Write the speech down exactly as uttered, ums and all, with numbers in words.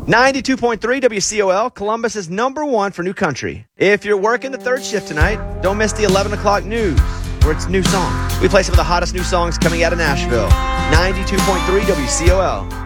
ninety-two point three W C O L, Columbus is number one for new country. If you're working the third shift tonight, don't miss the eleven o'clock news, where it's new songs. We play some of the hottest new songs coming out of Nashville. ninety-two point three W C O L.